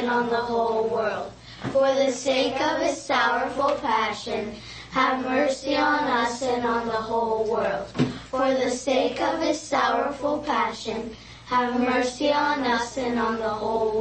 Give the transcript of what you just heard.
and on the whole world. For the sake of his sorrowful passion, have mercy on us and on the whole world. For the sake of his sorrowful passion, have mercy on us and on the whole world.